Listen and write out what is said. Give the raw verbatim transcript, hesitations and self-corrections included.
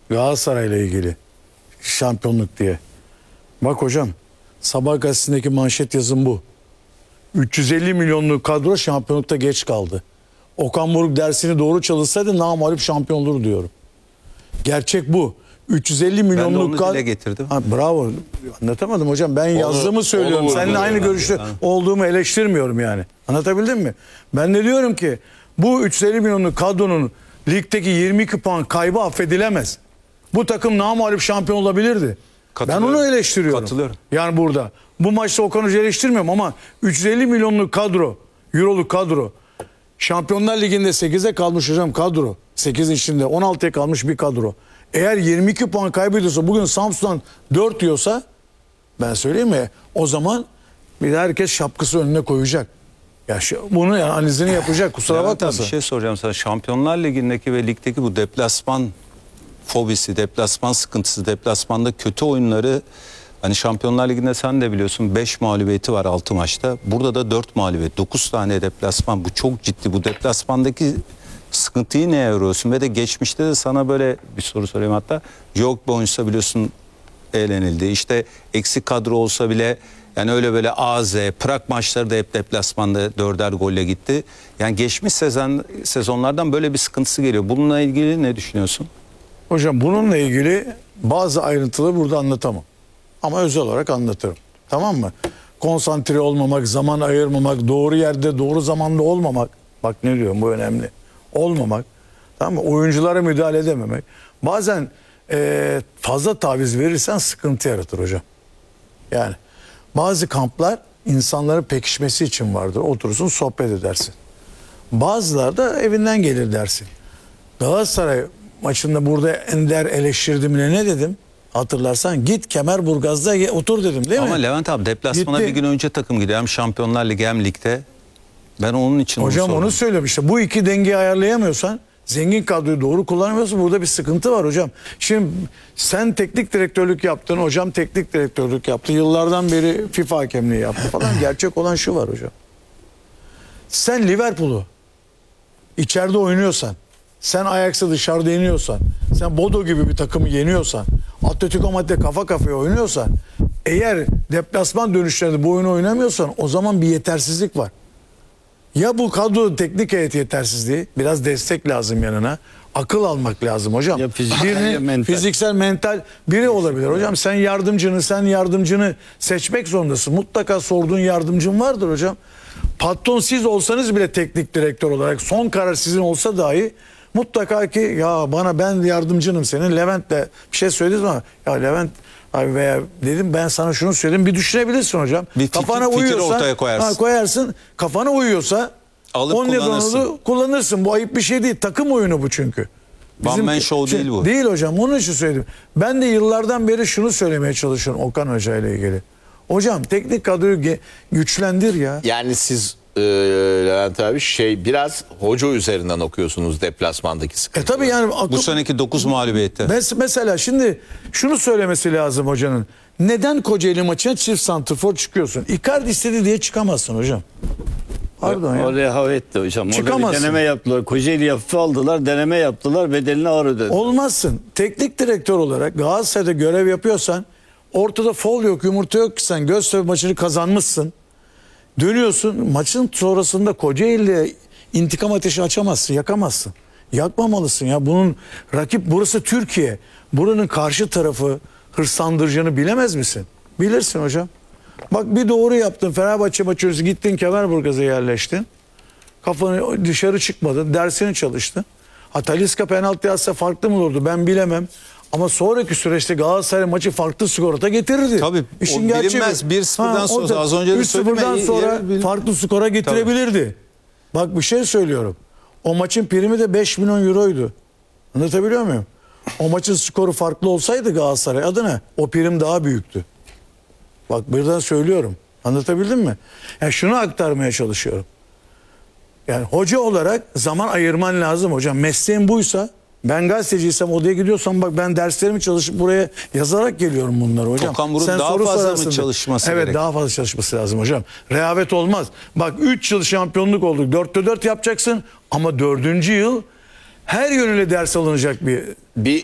Galatasaray'la ilgili şampiyonluk diye. Bak hocam, Sabah gazetesindeki manşet yazım bu. üç yüz elli milyonluk kadro şampiyonlukta geç kaldı. Okan Buruk dersini doğru çalışsaydı namağlup şampiyon olur diyorum. Gerçek bu. üç yüz elli milyonluk onu kadro. dile getirdim. Ha, bravo. Anlatamadım hocam. Ben yazdığımı söylüyorum. Seninle aynı görüşte yani. olduğumu eleştirmiyorum yani. Anlatabildim mi? Ben de diyorum ki bu üç yüz elli milyonluk kadronun ligdeki yirmi iki puan kaybı affedilemez. Bu takım namağlup şampiyon olabilirdi. Ben onu eleştiriyorum. Katılıyorum. Yani burada. Bu maçta Okan Hoca'yı eleştirmiyorum ama üç yüz elli milyonluk kadro, euroluk kadro. Şampiyonlar Ligi'nde sekize kalmış hocam kadro. sekizin içinde on altıya kalmış bir kadro. Eğer yirmi iki puan kaybediyorsa, bugün Samsun'dan dört yiyorsa, ben söyleyeyim mi? O zaman bir de herkes şapkası önüne koyacak. Ya şu, bunu yani analizini yapacak. Kusura Levent abi, bakmasın. bir şey soracağım sana. Şampiyonlar Ligi'ndeki ve ligdeki bu deplasman fobisi, deplasman sıkıntısı, deplasmanda kötü oyunları, hani Şampiyonlar Ligi'nde sen de biliyorsun beş mağlubiyeti var altı maçta. Burada da dört mağlubiyet, dokuz tane deplasman. Bu çok ciddi. Bu deplasmandaki sıkıntıyı neye yoruyorsun? Ve de geçmişte de sana böyle bir soru sorayım hatta. Yok bir oyuncusa biliyorsun eğlenildi. İşte eksik kadro olsa bile yani öyle böyle A Z, Prag maçları da hep deplasmanda dörder golle gitti. Yani geçmiş sezon, sezonlardan böyle bir sıkıntısı geliyor. Bununla ilgili ne düşünüyorsun? Hocam bununla ilgili bazı ayrıntıları burada anlatamam. Ama özel olarak anlatırım. Tamam mı? Konsantre olmamak, zaman ayırmamak, doğru yerde, doğru zamanda olmamak. Bak ne diyorum, bu önemli. Olmamak. Tamam mı? Oyunculara müdahale edememek. Bazen e, fazla taviz verirsen sıkıntı yaratır hocam. Yani bazı kamplar insanların pekişmesi için vardır. Oturursun, sohbet edersin. Bazıları da evinden gelir dersin. Galatasaray maçında burada Ender eleştirdiğimde ne dedim? Hatırlarsan git Kemerburgaz'da ye- otur dedim değil mi? Ama Levent abi deplasmana Gitti. bir gün önce takım gidiyor. Hem Şampiyonlar Ligi hem ligde. Ben onun için Hocam onu onu sordum. söylüyorum işte. Bu iki dengeyi ayarlayamıyorsan, zengin kadroyu doğru kullanamıyorsan burada bir sıkıntı var hocam. Şimdi sen teknik direktörlük yaptın, hocam teknik direktörlük yaptı. Yıllardan beri FIFA hakemliği yaptı falan. Gerçek olan şu var hocam. Sen Liverpool'u içeride oynuyorsan, sen Ajax'ı dışarıda yeniyorsan, sen Bodo gibi bir takımı yeniyorsan, Atletico Madrid kafa kafaya oynuyorsan, eğer deplasman dönüşlerinde bu oyunu oynamıyorsan o zaman bir yetersizlik var. Ya bu kadro teknik heyet yetersizliği, biraz destek lazım yanına. Akıl almak lazım hocam. Ya fiziksel Birini- ya mental. Fiziksel, mental biri olabilir. Hocam sen yardımcını, sen yardımcını seçmek zorundasın. Mutlaka sorduğun yardımcın vardır hocam. Patron siz olsanız bile teknik direktör olarak son karar sizin olsa dahi mutlaka ki ya bana ben yardımcınım senin. Levent'le bir şey söylediniz ama ya Levent abi veya dedim ben sana şunu söyledim, bir düşünebilirsin hocam. Bir fikir- Kafana fikir uyuyorsa ortaya koyarsın. Ha, koyarsın. Kafana uyuyorsa Alıp on kullanırsın. kullanırsın. kullanırsın. Bu ayıp bir şey değil. Takım oyunu bu çünkü. One man show değil bu. Değil hocam. Onun için söyledim. Ben de yıllardan beri şunu söylemeye çalışıyorum Okan Hoca ile ilgili. Hocam teknik kadroyu ge- güçlendir ya. Yani siz e, Levent abi şey biraz hoca üzerinden okuyorsunuz deplasmandaki E sıkıntı. tabii yani akıl- Bu seneki dokuz mağlubiyette. Mes- mesela şimdi şunu söylemesi lazım hocanın. Neden Kocaeli maçına çift santrfor çıkıyorsun? Icardi istedi diye çıkamazsın hocam. Pardon ya. Oraya hava etti hocam. Orada bir Çıkamazsın. deneme yaptılar. Kocaeli hafife aldılar. Deneme yaptılar. Bedelini ağır ödedi. Olmazsın. Teknik direktör olarak Galatasaray'da görev yapıyorsan, ortada fol yok, yumurta yok ki, sen Göztepe maçını kazanmışsın. Dönüyorsun, maçın sonrasında Kocaeli'de intikam ateşi açamazsın, yakamazsın. Yakmamalısın ya. Bunun rakip, burası Türkiye. Buranın karşı tarafı hırslandıracağını bilemez misin? Bilirsin hocam. Bak bir doğru yaptın. Fenerbahçe maçı öncesi gittin Kemerburgaz'a yerleştin. Kafanı dışarı çıkmadın. Dersini çalıştın. Ha, Talisca penaltı atsa farklı mı olurdu ben bilemem. Ama sonraki süreçte Galatasaray maçı farklı skorata getirirdi. Tabii, o gerçeği bilinmez. bu. bir sıfırdan Ha, o sonra da az önce de üç sıfırdan söyledim. sonra Yer- yer- farklı skora getirebilirdi. Bak bir şey söylüyorum. O maçın primi de beş milyon euroydu. Anlatabiliyor muyum? O maçın skoru farklı olsaydı Galatasaray adına o prim daha büyüktü. Bak birden söylüyorum. Anlatabildim mi? Yani şunu aktarmaya çalışıyorum. Yani hoca olarak zaman ayırman lazım hocam. Mesleğin buysa, ben gazeteciysem odaya gidiyorsam bak ben derslerimi çalışıp buraya yazarak geliyorum bunları hocam. Okan Buruk Sen daha soru fazla mı sorarsın. çalışması Evet gerek? daha fazla çalışması lazım hocam. Rehavet olmaz. Bak üç yıl şampiyonluk olduk. dörtte dört yapacaksın ama dördüncü yıl her yönüyle ders alınacak bir Bir